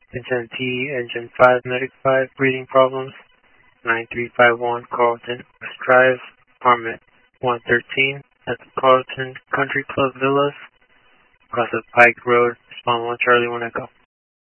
Engine T, Engine 5, Medic 5, breathing problems. 9351 Carlton West Drive, apartment 113 at the Carlton Country Club Villas, across of Pike Road. Respond 1 Charlie 1 Echo.